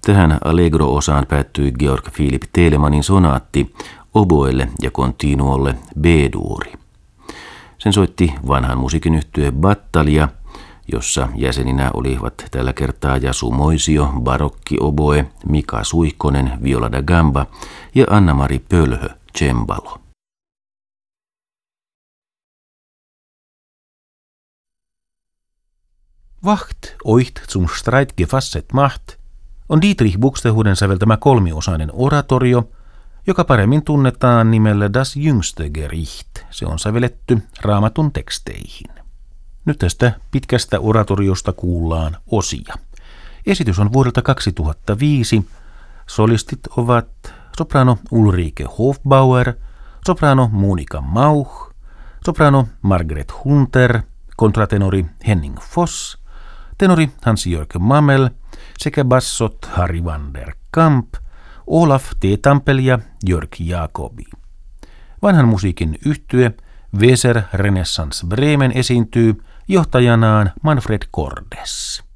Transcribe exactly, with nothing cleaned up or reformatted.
Tähän allegro-osaan päättyi Georg Philipp Telemanin sonaatti oboelle ja continuolle B-duuri. Sen soitti vanhan musiikin yhtye Battalia, jossa jäseninä olivat tällä kertaa Jasu Moisio, barokki oboe, Mika Suihkonen, viola da gamba ja Anna-Mari Pölhö, cembalo. Wacht, oicht zum Streit gefasset Macht on Dietrich Buxtehuden säveltämä kolmiosainen oratorio, joka paremmin tunnetaan nimellä Das Jüngste Gericht. Se on sävelletty Raamatun teksteihin. Nyt tästä pitkästä oratoriosta kuullaan osia. Esitys on vuodelta kaksituhattaviisi. Solistit ovat soprano Ulrike Hofbauer, soprano Monika Mauch, soprano Margret Hunter, kontratenori Henning Foss, tenori Hans-Jörg Mammel sekä bassot Harry van der Kamp, Olaf T-Tampel ja Jörg Jacobi. Vanhan musiikin yhtye Weser Renaissance Bremen esiintyy johtajanaan Manfred Cordes.